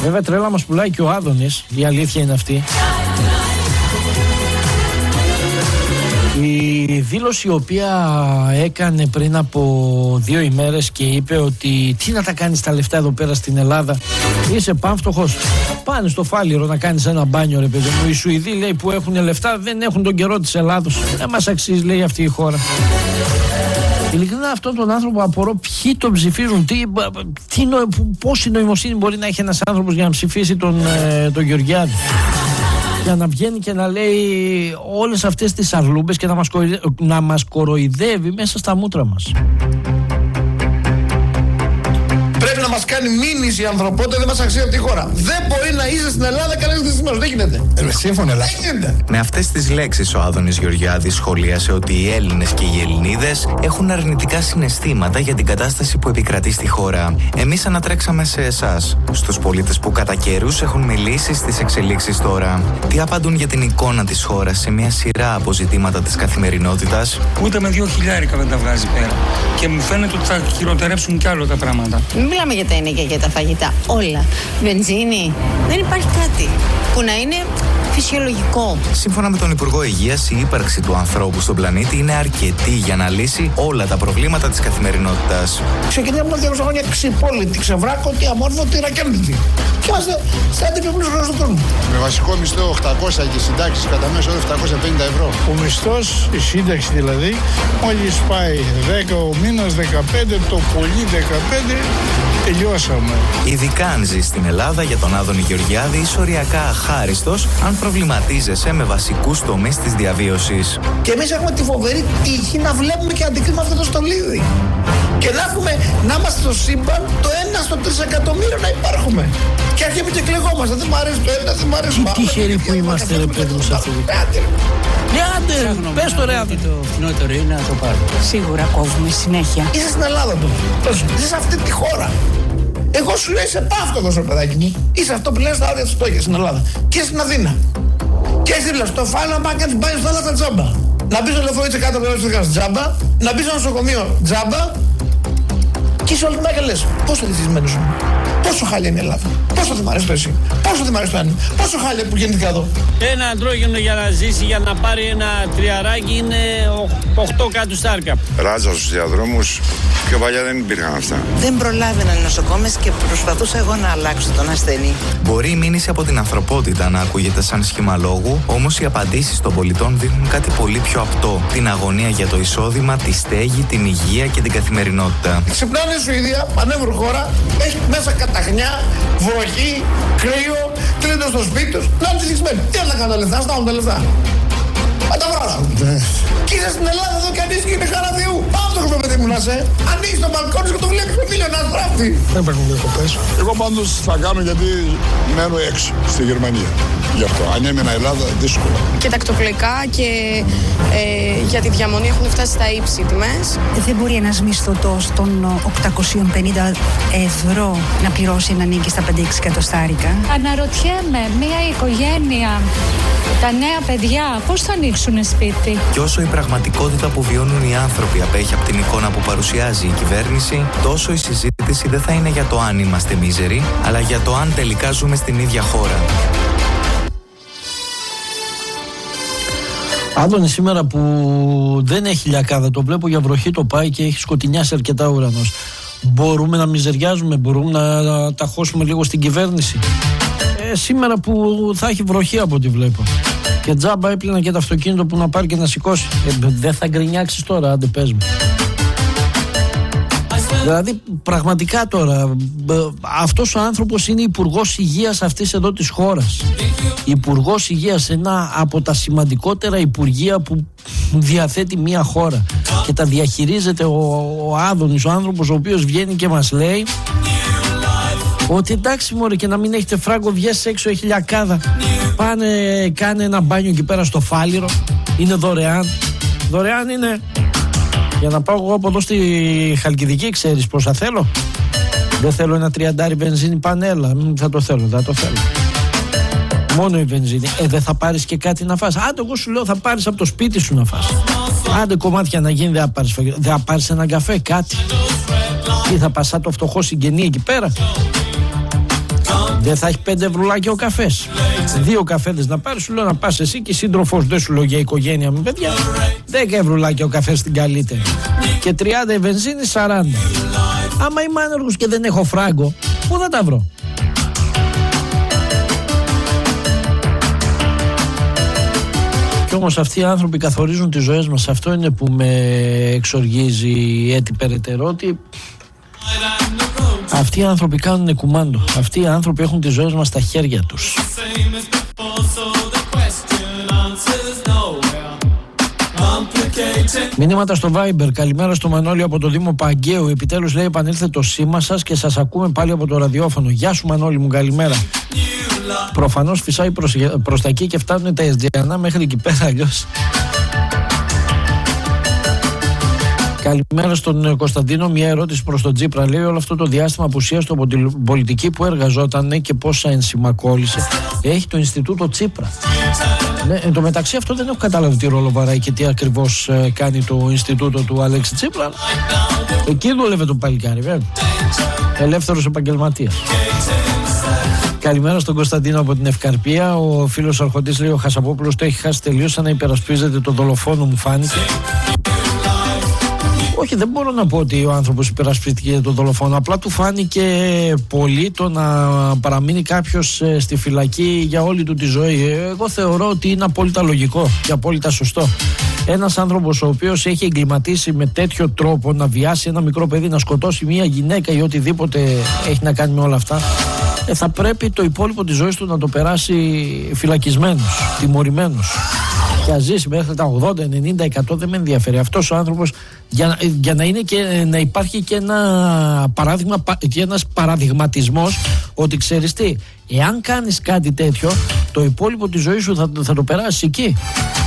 Βέβαια τρέλα μας πουλάει και ο Άδωνης, η αλήθεια είναι αυτή. Η δήλωση η οποία έκανε πριν από 2 ημέρες και είπε ότι τι να τα κάνεις τα λεφτά εδώ πέρα στην Ελλάδα, είσαι πανφτωχός, πάνε στο Φάληρο να κάνεις ένα μπάνιο ρε παιδί μου. Οι Σουηδοί λέει που έχουν λεφτά δεν έχουν τον καιρό της Ελλάδος, δεν μας αξίζει λέει αυτή η χώρα. Ειλικρινά αυτόν τον άνθρωπο απορώ ποιοι τον ψηφίζουν, πόση νοημοσύνη μπορεί να έχει ένας άνθρωπος για να ψηφίσει τον Γεωργιάδη. Για να βγαίνει και να λέει όλες αυτές τις αρλούμπες και να μας κοροϊδεύει μέσα στα μούτρα μας. Πρέπει να μας κάνει μήνυση η ανθρωπότητα, δεν μας αξίζει αυτή η χώρα. Δεν μπορεί να είσαι στην Ελλάδα κανένας δυστυχώς. Δεν γίνεται. Σύμφωνα, αλλά. Με αυτές τις λέξεις ο Άδωνης Γεωργιάδης σχολίασε ότι οι Έλληνες και οι Ελληνίδες έχουν αρνητικά συναισθήματα για την κατάσταση που επικρατεί στη χώρα. Εμείς ανατρέξαμε σε εσάς, στους πολίτες που κατά καιρούς έχουν μιλήσει στις εξελίξεις τώρα. Τι απαντούν για την εικόνα της χώρας σε μια σειρά από ζητήματα της καθημερινότητας. Ούτε με 2.000 δεν τα βγάζει πέρα. Και μου φαίνεται ότι θα χειροτερέψουν κι άλλο τα πράγματα. Μιλάμε για τα ενίκια και για τα φαγητά. Όλα. Βενζίνη. Δεν υπάρχει κάτι που να είναι φυσιολογικό. Σύμφωνα με τον Υπουργό Υγείας, η ύπαρξη του ανθρώπου στον πλανήτη είναι αρκετή για να λύσει όλα τα προβλήματα της καθημερινότητας. Ξεκινάμε από 200 χρόνια ξυπόλυτη, ξεβράκωτη, αμόρφωτη, ρακένδυτη. Και είμαστε στα αντιπλευρούς χρόνους του κόσμου. Με βασικό μισθό 800 και συντάξεις κατά μέσο όρο 750 ευρώ. Ο μισθός, η σύνταξη δηλαδή, μόλις πάει 10 ο μήνας, 15, το πολύ 15, τελειώσαμε. Ειδικά αν ζεις στην Ελλάδα, για τον Άδωνη Γεωργιάδη είσαι οριακά αχάριστος αν προβληματίζεσαι με βασικούς τομείς της διαβίωσης. Και εμείς έχουμε τη φοβερή τύχη να βλέπουμε και αντικρίνουμε αυτό το στολίδι. Και να είμαστε στο σύμπαν το 1 στο 3 εκατομμύριο να υπάρχουμε. Και αρχίζουμε και κλεγόμαστε. Δεν μ' αρέσει το ένα, δεν μ' αρέσει το άλλο. Τι τυχεροί που είμαστε ρε παιδί μου σε αυτό. Άντε, πες το ρε Άδωνη. Το φθηνότερο είναι να το πάρω. Σίγουρα κόβουμε συνέχεια. Είσαι στην Ελλάδα του. Είσαι σε αυτή τη χώρα. Εγώ σου λέω είσαι πάυτοχος ρε παιδάκι μου. Είσαι αυτό που λένε στα όρια της φτώχειας στην Ελλάδα. Και στην Αθήνα. Και εσύ δίπλα στο Φάληρο να πάει να κάνεις μπάνιο στα θάλασσα τζάμπα. Να μπεις στο λεωφορείο της κάτω από τζάμπα. Να μπεις στο νοσοκομείο τζάμπα. Και είσαι όλη την μέρα και λες πόσο δυστυχισμένος είμαι. Πόσο χάλια είναι η Ελλάδα. Πόσο δεν μ' αρέσει το εσύ. Πόσο δεν μ' αρέσει το ένα. Πόσο χάλια που γεννήθηκα εδώ. Ένα αντρόγινο για να ζήσει, για να πάρει ένα τριαράκι είναι 8 κάτω στάρκα. Ράτσα στους διαδρόμους. Πιο παλιά δεν υπήρχαν αυτά. Δεν προλάβαιναν οι νοσοκόμες και προσπαθούσα εγώ να αλλάξω τον ασθενή. Μπορεί η μήνυση από την ανθρωπότητα να ακούγεται σαν σχήμα λόγου, όμως οι απαντήσεις των πολιτών δείχνουν κάτι πολύ πιο απτό. Την αγωνία για το εισόδημα, τη στέγη, την υγεία και την καθημερινότητα. Ξυπνάνε η Σουηδία, πανεύρο χώρα, έχει μέσα καταχνιά, βροχή, κρύο, κλείνονται στο σπίτι τους. Να είναι δυστυχισμένοι. Τι να κάνουν τα λεφτά, στάουν τα λεφτά. Θα τα βράσουν. Και είσαι στην Ελλάδα εδώ και ανήσυχοι είναι χαρά Θεού. Πάυτοχος το παιδί μου να σε. Ανοίγεις το μπαλκόνι και το βλέπεις με φίλιο να στράφει. Δεν υπάρχουν διακοπές. Εγώ πάντως θα κάνω γιατί μένω έξω στη Γερμανία. Γι' αυτό. Αν έμενα Ελλάδα, δύσκολα. Και τακτοπλοϊκά και για τη διαμονή έχουν φτάσει στα ύψη τιμές. Δεν μπορεί ένας μισθωτός των 850 ευρώ να πληρώσει ένα νίκη στα 5-6 εκατοστάρικα. Αναρωτιέμαι, μια οικογένεια, τα νέα παιδιά, πώς θα ανοίξουν σπίτι. Και όσο η πραγματικότητα που βιώνουν οι άνθρωποι απέχει από την εικόνα που παρουσιάζει η κυβέρνηση, τόσο η συζήτηση δεν θα είναι για το αν είμαστε μίζεροι, αλλά για το αν τελικά ζούμε στην ίδια χώρα. Άδωνη σήμερα που δεν έχει λιακάδα, το βλέπω για βροχή το πάει και έχει σκοτεινιάσει αρκετά ο ουρανός. Μπορούμε να μιζεριάζουμε, μπορούμε να ταχώσουμε λίγο στην κυβέρνηση. Σήμερα που θα έχει βροχή από ό,τι βλέπω. Και τζάμπα έπλυνα και το αυτοκίνητο που να πάρει και να σηκώσει. Δεν θα γκρινιάξεις τώρα, άντε πες μου. Δηλαδή πραγματικά τώρα αυτός ο άνθρωπος είναι υπουργός υγείας αυτής εδώ της χώρας. Υπουργός υγείας, ένα από τα σημαντικότερα υπουργεία που διαθέτει μια χώρα. Και τα διαχειρίζεται ο Άδωνης, ο άνθρωπος ο οποίος βγαίνει και μας λέει ότι εντάξει μωρέ, και να μην έχετε φράγκο, βγες έξω, έχει λιακάδα. Πάνε, κάνε ένα μπάνιο εκεί πέρα στο Φάληρο. Είναι δωρεάν. Δωρεάν είναι. Για να πάω εγώ από εδώ στη Χαλκιδική, ξέρεις πόσα θέλω. Δεν θέλω ένα 30 βενζίνη πανέλα. Θα το θέλω, θα το θέλω. Μόνο η βενζίνη. Δεν θα πάρεις και κάτι να φας. Άντε, εγώ σου λέω θα πάρεις από το σπίτι σου να φας. Άντε κομμάτια να γίνει, δεν θα πάρεις έναν καφέ, κάτι. Ή θα πας σαν το φτωχό συγγενή εκεί πέρα. Δεν θα έχει 5 ευρουλάκια ο καφές. 2 καφέδες να πάρεις, σου λέω να πας εσύ και σύντροφος, δεν σου λέω για οικογένεια με παιδιά. 10 ευρουλάκια ο καφές στην καλύτερη. Και 30 η βενζίνη, 40. Άμα είμαι άνεργος και δεν έχω φράγκο, πού θα τα βρω? Και όμως αυτοί οι άνθρωποι καθορίζουν τις ζωές μας. Αυτό είναι που με εξοργίζει έτσι περαιτέρω, ότι αυτοί οι άνθρωποι κάνουν κουμάντο. Αυτοί οι άνθρωποι έχουν τις ζωές μας στα χέρια τους. Μηνύματα στο Viber. Καλημέρα στο Μανώλη από το Δήμο Παγκαίου. Επιτέλους, λέει, επανήλθε το σήμα σας και σας ακούμε πάλι από το ραδιόφωνο. Γεια σου Μανώλη μου, καλημέρα. Προφανώς φυσάει προς τα εκεί και φτάνουν τα SGNA μέχρι εκεί πέρα, αλλιώς. Καλημέρα στον Κωνσταντίνο. Μια ερώτηση προς τον Τσίπρα. Λέει, όλο αυτό το διάστημα απουσίας του από την πολιτική που εργαζόταν και πόσα ενσημακόλησε, έχει το Ινστιτούτο Τσίπρα. Ναι, εν τω μεταξύ αυτό δεν έχω καταλάβει τι ρόλο βαράει και τι ακριβώς κάνει το Ινστιτούτο του Αλέξη Τσίπρα. Εκεί δούλευε το παλικάρι, βέβαια. Ελεύθερος επαγγελματίας. Καλημέρα στον Κωνσταντίνο από την Ευκαρπία. Ο φίλος Αρχοντής λέει: ο Χασαπόπουλος το έχει χάσει τελείως, σαν να υπερασπίζεται τον δολοφόνο, μου φάνηκε. Όχι, δεν μπορώ να πω ότι ο άνθρωπος υπερασπίστηκε τον δολοφόνο. Απλά του φάνηκε πολύ το να παραμείνει κάποιος στη φυλακή για όλη του τη ζωή. Εγώ θεωρώ ότι είναι απόλυτα λογικό και απόλυτα σωστό. Ένας άνθρωπος ο οποίος έχει εγκληματίσει με τέτοιο τρόπο, να βιάσει ένα μικρό παιδί, να σκοτώσει μια γυναίκα ή οτιδήποτε έχει να κάνει με όλα αυτά, θα πρέπει το υπόλοιπο της ζωής του να το περάσει φυλακισμένος, τιμωρημένος. Και να ζήσει μέχρι τα 80, 90, 100, δεν με ενδιαφέρει. Αυτός ο άνθρωπος, για να είναι και να υπάρχει και ένα παράδειγμα και ένας παραδειγματισμός, ότι ξέρεις τι, εάν κάνεις κάτι τέτοιο, το υπόλοιπο της ζωής σου θα το περάσεις εκεί.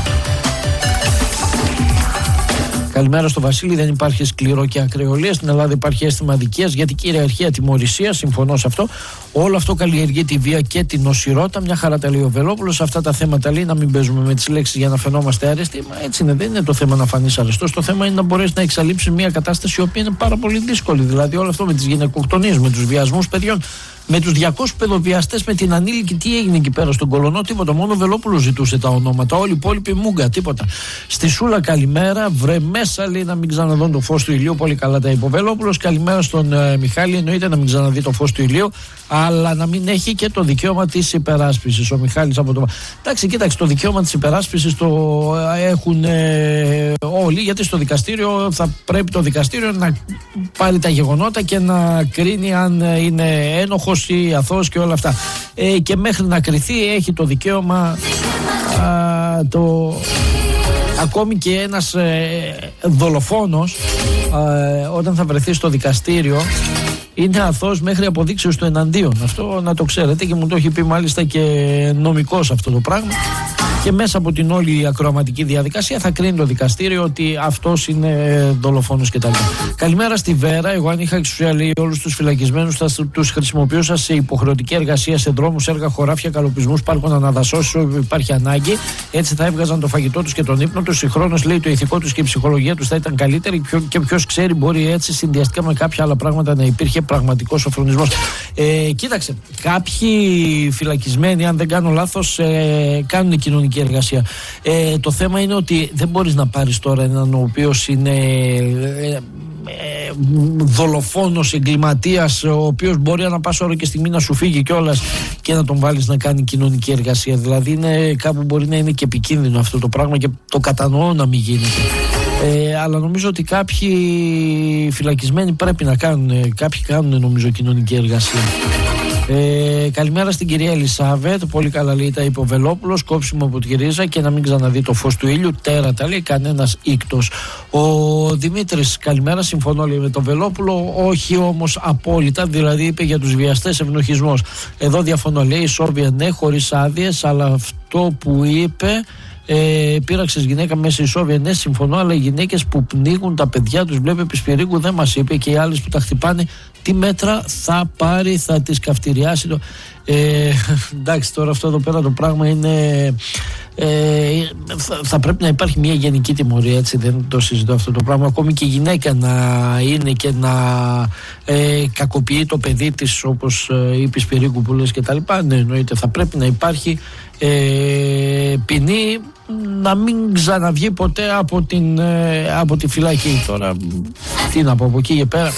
Καλημέρα στο Βασίλη. Δεν υπάρχει σκληρό και ακρεολία. Στην Ελλάδα υπάρχει αίσθημα αδικίας, γιατί κυριαρχία τιμωρησία. Συμφωνώ σε αυτό. Όλο αυτό καλλιεργεί τη βία και την νοσηρότητα. Μια χαρά τα λέει ο Βελόπουλος. Αυτά τα θέματα λέει να μην παίζουμε με τις λέξεις για να φαινόμαστε αρεστοί. Μα έτσι είναι. Δεν είναι το θέμα να φανείς αρεστός. Το θέμα είναι να μπορέσει να εξαλείψεις μια κατάσταση η οποία είναι πάρα πολύ δύσκολη. Δηλαδή όλο αυτό με τις γυναικοκτονίες, με τους βιασμούς παιδιών, με τους 200 παιδοβιαστές, με την ανήλικη, τι έγινε εκεί πέρα στον Κολονό? Τίποτα. Μόνο ο Βελόπουλος ζητούσε τα ονόματα. Όλοι οι υπόλοιποι μούγκα, τίποτα. Στη Σούλα, καλημέρα. Βρε μέσα, λέει, να μην ξαναδώ το φως του ηλίου. Πολύ καλά τα είπε ο Βελόπουλος. Καλημέρα στον Μιχάλη. Εννοείται να μην ξαναδεί το φως του ηλίου, αλλά να μην έχει και το δικαίωμα της υπεράσπισης. Ο Μιχάλης από το. Εντάξει, κοίταξε, το δικαίωμα της υπεράσπισης το έχουν όλοι, γιατί στο δικαστήριο θα πρέπει το δικαστήριο να πάρει τα γεγονότα και να κρίνει αν είναι ένοχος ή αθώος και όλα αυτά. Και μέχρι να κριθεί έχει το δικαίωμα ακόμη και ένας δολοφόνος όταν θα βρεθεί στο δικαστήριο είναι αθώος μέχρι αποδείξεως του εναντίον. Αυτό να το ξέρετε, και μου το έχει πει μάλιστα και νομικός αυτό το πράγμα. Και μέσα από την όλη ακροαματική διαδικασία θα κρίνει το δικαστήριο ότι αυτός είναι δολοφόνος κτλ. Καλημέρα στη Βέρα. Εγώ, αν είχα εξουσία, λέει, όλους τους φυλακισμένους θα τους χρησιμοποιούσα σε υποχρεωτική εργασία σε δρόμους, έργα, χωράφια, καλοπισμούς, πάρκων, αναδασώσεις όπου υπάρχει ανάγκη. Έτσι θα έβγαζαν το φαγητό τους και τον ύπνο τους. Συγχρόνως, λέει, το ηθικό τους και η ψυχολογία τους θα ήταν καλύτερη. Και ποιος ξέρει, μπορεί έτσι συνδυαστικά με κάποια άλλα πράγματα να υπήρχε πραγματικός σοφρονισμός. Κοίταξε, κάποιοι φυλακισμένοι, αν δεν κάνω λάθος, κάνουν κοινωνική εργασία. Το θέμα είναι ότι δεν μπορείς να πάρεις τώρα έναν ο οποίος είναι δολοφόνος, εγκληματίας, ο οποίος μπορεί ανά πάσα ώρα και στιγμή να σου φύγει κιόλας και να τον βάλεις να κάνει κοινωνική εργασία. Δηλαδή είναι κάπου, μπορεί να είναι και επικίνδυνο αυτό το πράγμα και το κατανοώ να μην γίνεται. Αλλά νομίζω ότι κάποιοι φυλακισμένοι πρέπει να κάνουν, κάποιοι κάνουν νομίζω κοινωνική εργασία. Καλημέρα στην κυρία Ελισάβετ. Πολύ καλά, λέει, τα είπε ο Βελόπουλος. Κόψιμο από τη ρίζα και να μην ξαναδεί το φως του ήλιου. Τέρατα, λέει, κανένας ήκτος. Ο Δημήτρης, καλημέρα. Συμφωνώ, λέει, με τον Βελόπουλο. Όχι όμως απόλυτα. Δηλαδή είπε για τους βιαστές ευνοχισμός. Εδώ διαφωνώ, λέει, ισόβια ναι, χωρίς άδειες, αλλά αυτό που είπε. Πήραξες γυναίκα μέσα ισόβια, ναι, συμφωνώ, αλλά οι γυναίκες που πνίγουν τα παιδιά τους, βλέπει επί Σπυρίκου, δεν μας είπε, και οι άλλες που τα χτυπάνε, τι μέτρα θα πάρει, θα τις καυτηριάσει. Εντάξει, τώρα αυτό εδώ πέρα το πράγμα είναι θα πρέπει να υπάρχει μια γενική τιμωρία, έτσι, δεν το συζητώ αυτό το πράγμα. Ακόμη και η γυναίκα να είναι και να κακοποιεί το παιδί της, όπως είπε Σπυρίκου που λες και τα λοιπά, ναι, εννοείται θα πρέπει να υπάρχει ποινή, να μην ξαναβγεί ποτέ από τη φυλακή. Τώρα τι να πω από εκεί και πέρα.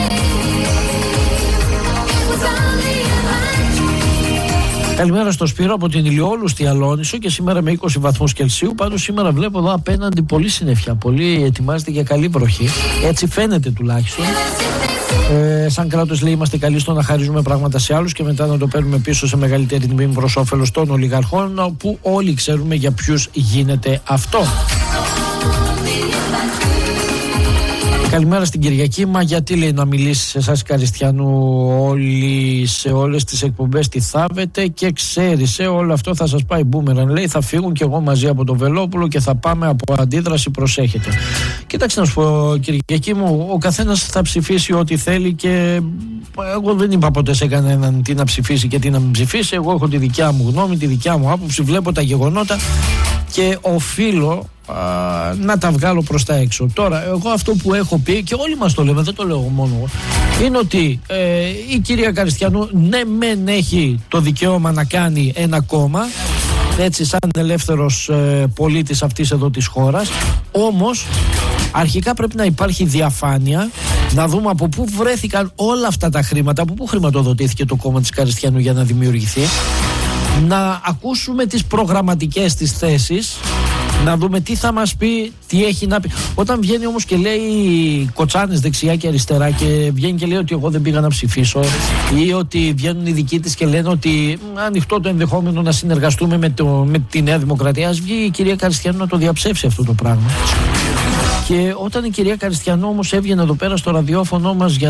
Καλημέρα στο Σπύρο από την Ηλιόλουστη Αλόνισο και σήμερα με 20 βαθμούς Κελσίου. Πάντως σήμερα βλέπω εδώ απέναντι πολύ συννεφιά. Πολύ ετοιμάζεται για καλή βροχή. Έτσι φαίνεται τουλάχιστον. Σαν κράτος, λέει, είμαστε καλοί στο να χαρίζουμε πράγματα σε άλλους και μετά να το παίρνουμε πίσω σε μεγαλύτερη τιμή προς όφελος των ολιγαρχών, που όλοι ξέρουμε για ποιους γίνεται αυτό. Καλημέρα στην Κυριακή. Μα γιατί, λέει, να μιλήσει σε εσάς Καριστιανού όλοι σε όλες τις εκπομπές τι θάβετε και ξέρεις, όλο αυτό θα σας πάει μπούμεραν. Λέει, θα φύγουν και εγώ μαζί από το Βελόπουλο και θα πάμε από αντίδραση, προσέχετε. Κοίταξε να σου πω, Κυριακή μου, ο καθένας θα ψηφίσει ό,τι θέλει και εγώ δεν είπα ποτέ σε κανέναν τι να ψηφίσει και τι να μην ψηφίσει. Εγώ έχω τη δικιά μου γνώμη, τη δικιά μου άποψη, βλέπω τα γεγονότα και οφείλω να τα βγάλω προς τα έξω. Τώρα, εγώ αυτό που έχω πει και όλοι μας το λέμε, δεν το λέω μόνο εγώ, είναι ότι η κυρία Καριστιανού ναι μεν έχει το δικαίωμα να κάνει ένα κόμμα, έτσι, σαν ελεύθερος πολίτης αυτής εδώ της χώρας, όμως αρχικά πρέπει να υπάρχει διαφάνεια, να δούμε από πού βρέθηκαν όλα αυτά τα χρήματα, από πού χρηματοδοτήθηκε το κόμμα της Καριστιανού για να δημιουργηθεί, να ακούσουμε τις προγραμματικές της θέσεις, να δούμε τι θα μας πει, τι έχει να πει. Όταν βγαίνει όμως και λέει κοτσάνες δεξιά και αριστερά και βγαίνει και λέει ότι εγώ δεν πήγα να ψηφίσω, ή ότι βγαίνουν οι δικοί της και λένε ότι ανοιχτό το ενδεχόμενο να συνεργαστούμε με τη Νέα Δημοκρατία, ας βγει η κυρία Καριστιανού να το διαψεύσει αυτό το πράγμα. Και όταν η κυρία Καριστιανού όμως έβγαινε εδώ πέρα στο ραδιόφωνο μας για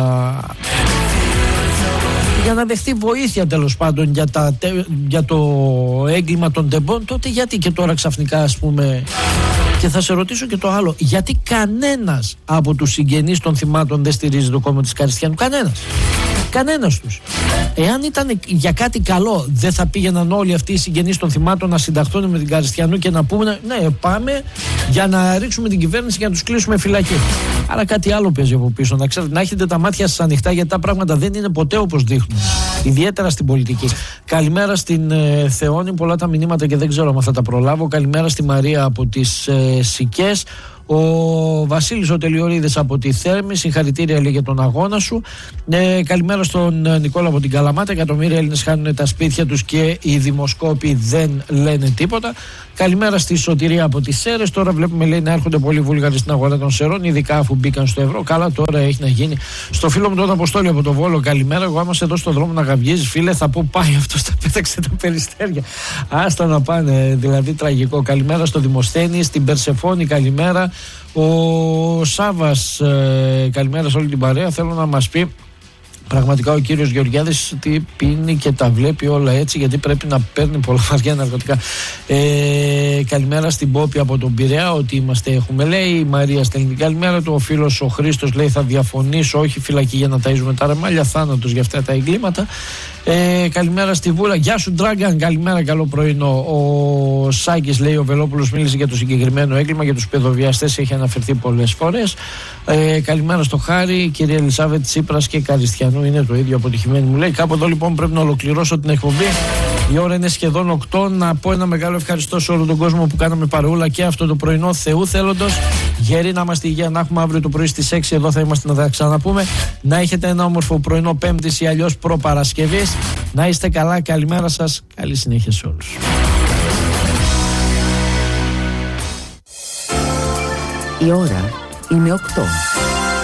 να δεχτεί βοήθεια τέλος πάντων για το έγκλημα των τεμπών, τότε γιατί και τώρα ξαφνικά, ας πούμε, και θα σε ρωτήσω και το άλλο, γιατί κανένας από τους συγγενείς των θυμάτων δεν στηρίζει το κόμμα της Καριστιανού? Κανένας τους. Εάν ήταν για κάτι καλό, δεν θα πήγαιναν όλοι αυτοί οι συγγενείς των θυμάτων να συνταχθούν με την Καριστιανού και να πούμε ναι, πάμε για να ρίξουμε την κυβέρνηση και να τους κλείσουμε φυλακή? Άρα κάτι άλλο παίζει από πίσω. Να ξέρετε, να έχετε τα μάτια σας ανοιχτά, γιατί τα πράγματα δεν είναι ποτέ όπως δείχνουν. Ιδιαίτερα στην πολιτική. Καλημέρα στην Θεόνη, πολλά τα μηνύματα και δεν ξέρω αν θα τα προλάβω. Καλημέρα στη Μαρία από τις Σικές. Ο Βασίλης ο Τελειορίδης από τη Θέρμη, συγχαρητήρια, λέει, για τον αγώνα σου. Καλημέρα στον Νικόλα από την Καλαμάτα. Εκατομμύρια Έλληνες χάνουν τα σπίτια τους και οι δημοσκόποι δεν λένε τίποτα. Καλημέρα στη Σωτηρία από τις Σέρρες. Τώρα βλέπουμε, λέει, να έρχονται πολλοί Βούλγαροι στην αγορά των Σερών, ειδικά αφού μπήκαν στο ευρώ. Καλά, τώρα έχει να γίνει. Στο φίλο μου τον Αποστόλη από το Βόλο, καλημέρα. Εγώ άμα εδώ στον δρόμο να γαυγίζεις, φίλε, θα πω πάει αυτός, τα πέταξε τα περιστέρια. Άστα να πάνε, δηλαδή τραγικό. Καλημέρα στο Δημοσθένη, στην Περσεφόνη, καλημέρα. Ο Σάβας, καλημέρα σε όλη την παρέα. Θέλω να μας πει πραγματικά ο κύριος Γεωργιάδης τι πίνει και τα βλέπει όλα έτσι, γιατί πρέπει να παίρνει πολλά βαριά ναρκωτικά. Καλημέρα στην Πόπη από τον Πειραιά, ότι είμαστε έχουμε, λέει. Η Μαρία στέλνει καλημέρα του. Ο φίλος ο Χρήστος λέει θα διαφωνήσω, όχι φυλακή για να ταΐζουμε τα ρεμάλια, θάνατος για αυτά τα εγκλήματα. Καλημέρα στη Βούλα. Γεια σου Ντράγκαν, καλημέρα, καλό πρωινό. Ο Σάκης λέει ο Βελόπουλος μίλησε για το συγκεκριμένο έγκλημα, για τους παιδοβιαστές έχει αναφερθεί πολλές φορές. Καλημέρα στο Χάρη, κυρία Ελισάβετ Τσίπρας και Καριστιανού είναι το ίδιο αποτυχημένη, μου λέει. Κάπου εδώ λοιπόν πρέπει να ολοκληρώσω την εκπομπή. Η ώρα είναι σχεδόν 8. Να πω ένα μεγάλο ευχαριστώ σε όλο τον κόσμο που κάναμε παρεούλα και αυτό το πρωινό, Θεού θέλοντος. Γεροί να είμαστε υγεία, να έχουμε αύριο το πρωί στις 6 εδώ θα είμαστε να τα ξαναπούμε. Να έχετε ένα όμορφο πρωινό Πέμπτης ή αλλιώς προπαρασκευής. Να είστε καλά, καλημέρα σας, καλή συνέχεια σε όλους. Η ώρα είναι 8.